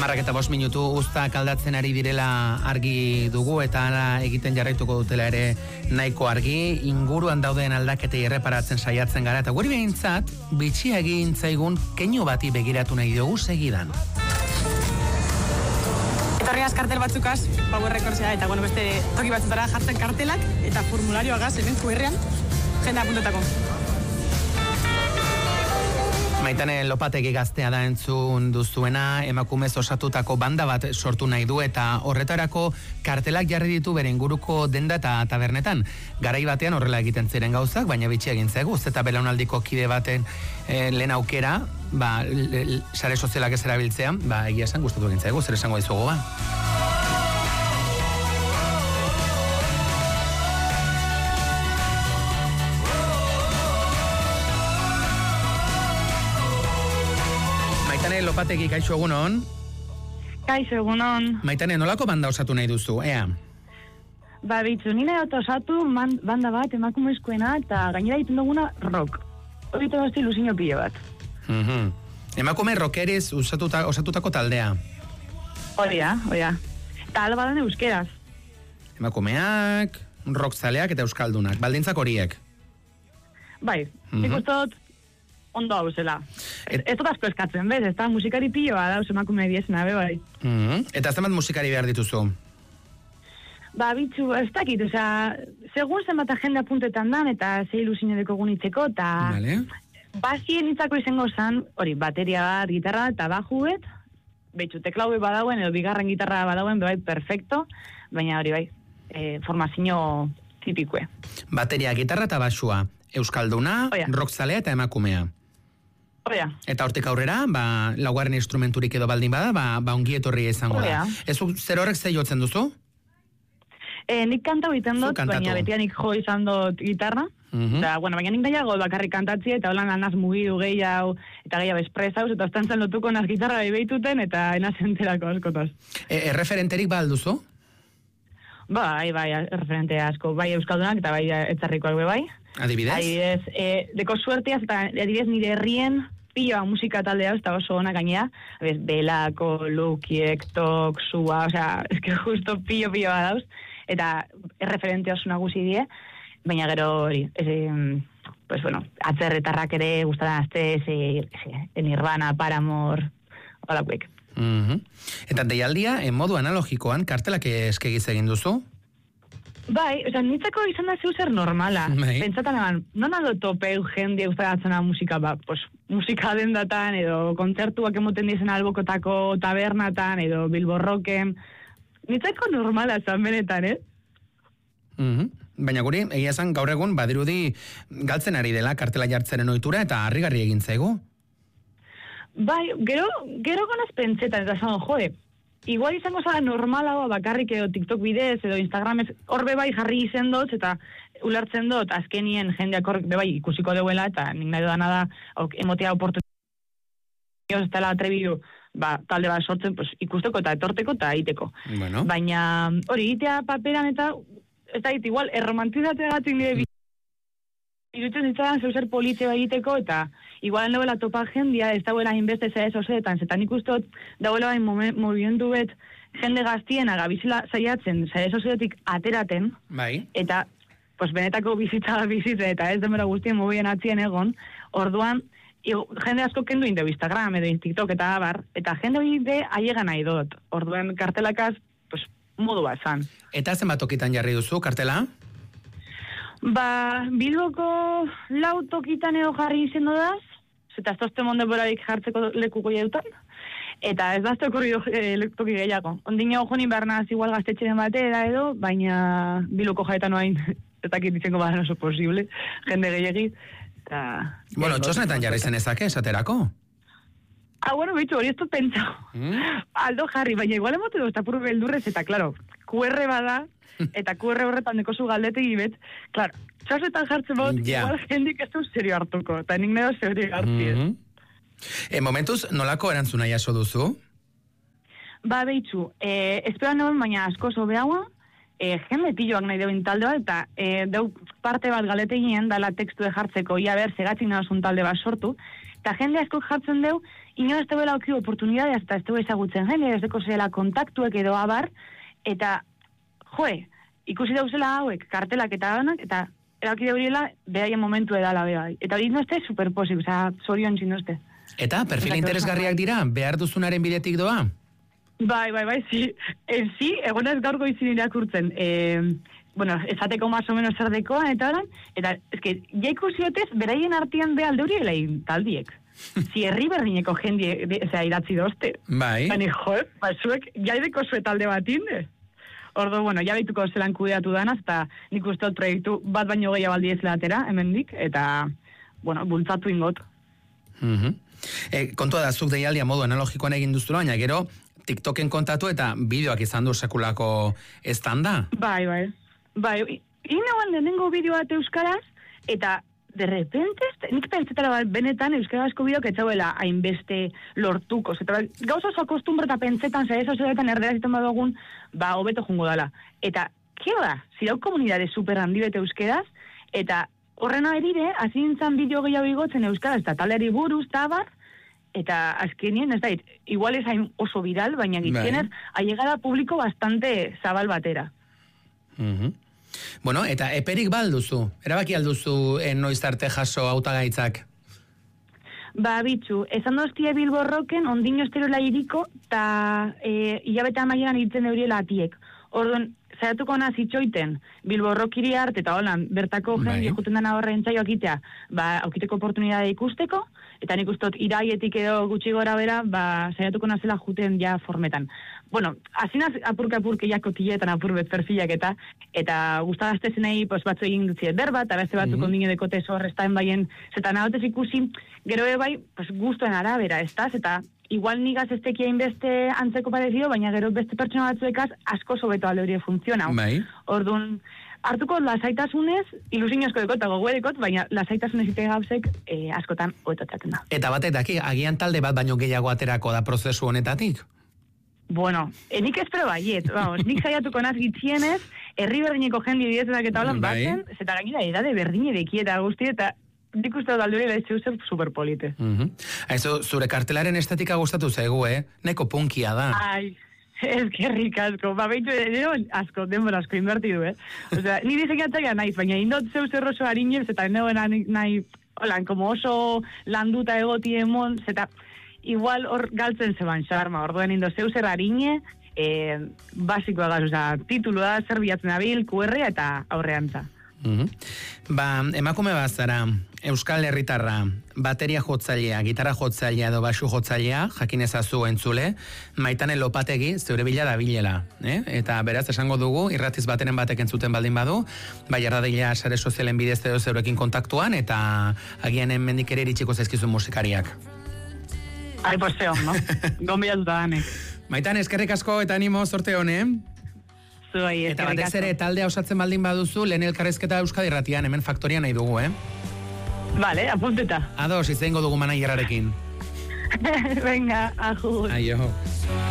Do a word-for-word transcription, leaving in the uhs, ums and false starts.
Amarrak eta bost minutu uztak aldatzen ari direla argi dugu eta ara egiten jarraituko dutela ere nahiko argi, inguruan dauden aldaketei erreparatzen saiatzen gara eta guri behintzat bitxi egin zaigun keinu bati begiratu nahi dugu segidan. Etorriaz kartel batzukaz, Power Recordsea eta bueno, beste toki batzutara jartzen kartelak eta formularioagaz hemen Q R-an jende apuntetako. Maitane Lopategi gaztea da entzun duzuena, emakumez osatutako banda bat sortu nahi du eta horretarako kartelak jarri ditu bere inguruko denda eta tabernetan. Garai batean horrela egiten ziren gauzak, baina bitxi egin zaigu, eta belaunaldiko kide baten eh, lehen aukera, ba, sare sozialak ez erabiltzean, ba, egia esan gustatu egin zaigu, zer esango dizugu ba. Maitane Lopategi, kaixo egunon? Kaixo egunon. Maitane, nolako banda osatu nahi duzu, ea? Ba, bitzu, nire dut osatu man, banda bat emakumezkoena eta gainera ditu duguna rock. Horito gazti ilusio pilo bat. Mm-hmm. Emakume rockeriz osatuta, osatutako taldea? Horia, horia. Eta alba den euskeraz. Emakumeak, rockzaleak eta euskaldunak, baldintzak horiek? Bai, Mm-hmm. ikustot ondo hau zela. Et... Ez dut asko eskatzen, bez? Ez da musikari piloa dauz emakume diezena, be bai. Mm-hmm. Eta zenbat musikari behar dituzu? Ba, bitzu, ez dakit, osea, segun zenbat agenda puntetan dan, eta ze ilusio deko gunitzeko, eta Vale. bazien itzako izango zan, hori, bateria bat, gitarra, eta bajuet, behitzu, teklaue badauen, edo bigarren gitarra badauen, bai, perfecto, baina hori bai, e, formazio tipikue. Bateria, gitarra eta basua, euskalduna, Oia. rockzalea eta emakumea. Oia. Eta hortik aurrera, ba, laugarren instrumenturik edo baldin bada, ba, ba ongi etorri izango da. Oia. Ez zer horrek ze jotzen duzu? E, nik kanta egiten Zu dut, kantatu. baina betian nik jo izan dut gitarra. Mhm. Eta, bueno, baina nik nahiago bakarrik kantatzia, eta holan anaz mugidu gehiago, eta gehiago espresauz, eta estantzen lotuko naz gitarra bebeituten, eta enaz enterako askotaz. E, erreferenterik ba alduzu? Bai, bai, referente asko, bai euskaldunak, eta bai etzarrikoak be bai. Adibidez? Adibidez, e, deko suerteaz, eta adibidez nire herrien piloa musika taldea, ez da oso ona gainea, adibidez, Belako, Lukiek, Tok, Sua, osea, eske justo pilo piloa dauz, eta erreferente oso nagusi die, baina gero hori, ez, pues bueno, atzerretarrak ere gustatzen azte, ez, Nirvana, Paramore, holakuek. Mm-hmm. Eta deialdia, en modu analogikoan, kartelak eskegiz egin duzu? Bai, oza, nitzako izan da zeu zer normala. Bai. Pentsatan eman, non aldo topeu jende gustatzen da musika, ba, pues, musika dendatan, edo kontzertuak emoten dizen albokotako tabernatan, edo Bilbo Rocken. Nitzako normala zan benetan, eh? Mm-hmm. Baina guri, egia esan gaur egun, badirudi galtzen ari dela kartela jartzenen ohitura eta harrigarri egin zaigu. Bai, gero, gero ganaz pentsetan, eta zan, joe, igual izango zara normalagoa bakarrik edo TikTok bidez, edo Instagramez, hor bebai jarri izen dut, eta ulertzen dut, azkenien jendeak hor bebai ikusiko deuela, eta nik nahi dudana da, ok, emotea oportunidad, ez dela atrebidu, ba, talde bat sortzen, pues, ikusteko eta etorteko eta egiteko. Bueno. Baina, hori, egitea paperan eta, ez da, igual, erromantizatea gatik nire bi... Irutzen ditzadan zeu zer politxea egiteko, eta igual novela topa jendia, ez dauela inbeste zera esosetan, zetan ikustot dauela bain movimendu bet jende gaztien agabizela zaiatzen zera esosetik ateraten, Bai. eta pues, benetako bizitza bizitza, eta ez demora guztien mobien atzien egon, orduan, igo, jende asko kendu indeu Instagram edo TikTok eta abar, eta jende hori be aiega nahi dut, orduan kartelakaz, pues, modu bat zan. Eta zenbat tokitan jarri duzu, kartela? Ba, Bilboko lau tokitan edo jarri izen dodaz, eta ez tozte monde boradik jartzeko lekuko jautan, eta ez dazte okurri e, toki gehiago. Ondino jonin behar naz igual gaztetxeren batera edo, baina Bilboko jaetan oain, ez dakit dizenko baren oso posible, jende gehiagit. Eta, Bueno, txosnetan jarri zen ezake, esaterako? Ah, bueno, bitxu, hori ez dut pentsau. Mm? Aldo jarri, baina igual emote dut, apur beldurrez, eta, klaro, Q R bada, eta Q R horretan dekozu galdetegi bet, klaro, txasetan jartzen bot, Ja. igual jendik ez du serio hartuko, eta nik nedo serio hartzi. Mm-hmm. E, momentuz, nolako erantzuna jaso duzu? Ba, behitzu, eh, esperan egon, baina asko sobe haua, eh, jende pilloak nahi deuen talde bat, eta eh, deu parte bat galetegien, dala tekstu de jartzeko, ia ber, segatzik nahazun talde bat sortu, eta jende asko jartzen deu, ino ez tebela oki oportunidadea, eta ez tebe ezagutzen jende, ez deko zela kontaktuek edo abar, eta, joe, ikusi dauzela hauek, kartelak eta ganak, eta eraki dauriela, behaien momentu edala behai. Eta hori nozte superposik, oza, zorion txinozte. Eta, perfil interesgarriak dira, behar duzunaren bidetik doa? Bai, bai, bai, zi. En zi, egonez gaurko izin irakurtzen. E, bueno, ezateko más o menos zer dekoa, eta oran, eta, eske, jaiku ziotez, beraien artean behal deuri helain taldiek. Zi herri berdineko jendie, eza, idatzi dozte. Bai. Bani, jo, ba, zuek, jaideko zuet talde bat inde. Ordo, bueno, ja behituko zelan kudeatu danaz, eta nik uste dut proiektu bat baino gehiago aldi ez atera, hemendik, eta, bueno, bultzatu ingot. Mm-hmm. E, kontua da, zuk deialdia modu analogikoan egin duztu, baina gero, TikToken kontatu eta bideoak izan du sekulako estanda. Bai, bai. Bai, inagoan lehenengo bideo bat euskaraz, eta de repente, nik pentsetara bat benetan euskarazko bideok etxauela hainbeste lortuko. Zeta, gauza oso akostumbra eta pentsetan, zera sozialetan erderaz iten badogun, ba, hobeto jungo dala. Eta, kio da? Zirau komunidade super handi bete euskeraz, eta horrena erire, hasi nintzen bideo gehiago igotzen euskaraz, eta taleri buruz, tabar, eta azkenien, ez da, igual ez hain oso viral, baina gitzener, ailegada publiko bastante zabal batera. Mm-hmm. Bueno, eta eperik balduzu? Erabaki alduzu en noiz arte jaso hautagaitzak? Ba, bitxu, esan doztie Bilbo Rocken, ondino esterola iriko, eta e, hilabete amaieran hitzen euriela atiek. Orduan, zaiatuko naz itxoiten, Bilbo Rockiri hart, eta holan, bertako jen, jekuten dena horre entzaioak itea, ba, aukiteko oportunidade ikusteko, eta nik ustot iraietik edo gutxi gora bera, ba, zaiatuko nazela juten ja formetan. Bueno, azinaz apurka-apurke jako tiletan apurbet perfilak eta, eta gustagazte zenei, pues, batzu egin dutziet berba, eta beste batzuk mm-hmm. ondine dekote zorreztaen baien, zetan hautez ikusi, gero bai, pues, guztuen arabera, ez da, eta igual nigaz ez tekiain beste antzeko parezido, baina gero beste pertsona batzuekaz asko sobeto alde hori funtzionau. Bai. Orduan, hartuko lasaitasunez, ilusinozko dekot, eta goguedekot, baina lasaitasunez ite gauzek eh, askotan oetotatzen da. Eta batek daki, agian talde bat baino gehiago aterako da prozesu honetatik? Bueno, eh, nik espero baiet, vamos, nik saiatuko naz gitzienez, herri berdineko jendi diezenak eta holan bai. batzen, zeta gainera edade berdine deki eta guzti, eta nik uste dut alde hori lehizte user superpolite. Mm-hmm. Aizu, zure kartelaren estetika gustatu zaigu, eh? Neko punkia da. Ai, eskerrik asko, ba, behitu, nero asko, denbora asko invertidu, eh? Osea, ni diseinatzaia naiz, baina indot zeu zer oso harinez, eta neoen nahi, holan, como oso landuta egoti emon, zeta, igual hor galtzen zeban, xarma, orduan indo zeu zer harine, eh, basikoa gaz, osea, titulu da, zer bilatzen abil, Q R eta aurreantza. Mm-hmm. Ba, emakume bazara, Euskal Herritarra, bateria jotzailea, gitarra jotzailea edo basu jotzailea, jakin ezazu entzule, Maitane Lopategi zeure bila da bilela, eh? Eta beraz esango dugu, irratiz bateren batek entzuten baldin badu, bai erradila sare sozialen bidez edo zeurekin kontaktuan, eta agian hemendik ere iritsiko zaizkizun musikariak. Ai, pues zeon, no? Gonbidatuta danek. Maitane, eskerrik asko eta animo zorte honen. Zuei, eta batez ere taldea osatzen baldin baduzu, lehen elkarrezketa Euskadi Irratian, hemen faktoria nahi dugu, eh? Vale, apunteta. Ados, izango dugu managerrarekin. Venga, agur. Aio.